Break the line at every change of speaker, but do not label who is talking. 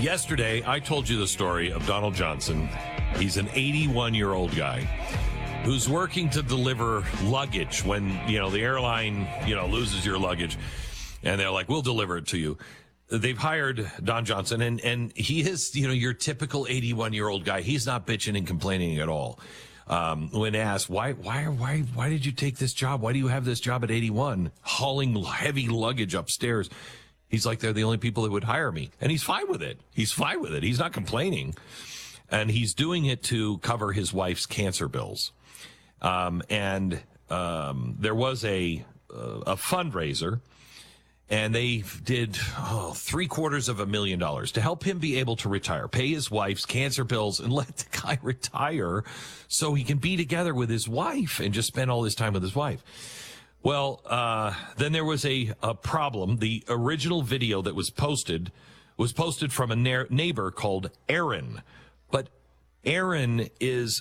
Yesterday, I told you the story of Donald Johnson. He's an 81-year-old guy who's working to deliver luggage when, the airline, loses your luggage. And they're like, we'll deliver it to you. They've hired Don Johnson, and he is, your typical 81-year-old guy. He's not bitching and complaining at all. When asked, why did you take this job? Why do you have this job at 81, hauling heavy luggage upstairs? He's like, they're the only people that would hire me. And he's fine with it. He's not complaining. And he's doing it to cover his wife's cancer bills. There was a fundraiser, and they did $750,000 to help him be able to retire, pay his wife's cancer bills, and let the guy retire so he can be together with his wife and just spend all his time with his wife. Well, then there was a problem. The original video that was posted from a neighbor called Aaron. But Aaron is